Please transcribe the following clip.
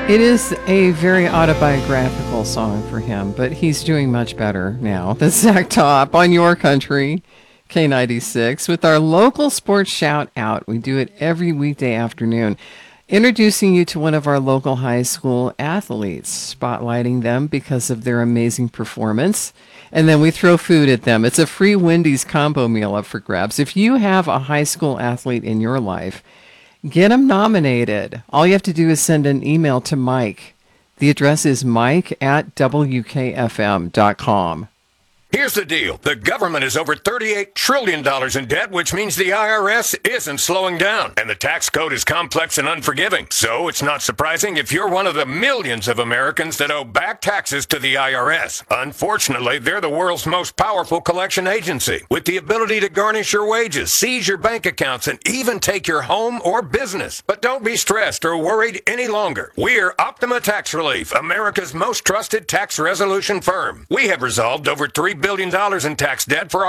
It is a very autobiographical song for him, but he's doing much better now. The Zach Top on Your Country, K96, with our local sports shout out. We do it every weekday afternoon, introducing you to one of our local high school athletes, spotlighting them because of their amazing performance. And then we throw food at them. It's a free Wendy's combo meal up for grabs. If you have a high school athlete in your life, get them nominated. All you have to do is send an email to Mike. The address is mike@wkfm.com. Here's the deal. The government is over $38 trillion in debt, which means the IRS isn't slowing down. And the tax code is complex and unforgiving. So it's not surprising if you're one of the millions of Americans that owe back taxes to the IRS. Unfortunately, they're the world's most powerful collection agency, with the ability to garnish your wages, seize your bank accounts, and even take your home or business. But don't be stressed or worried any longer. We're Optima Tax Relief, America's most trusted tax resolution firm. We have resolved over $3 billion in tax debt for our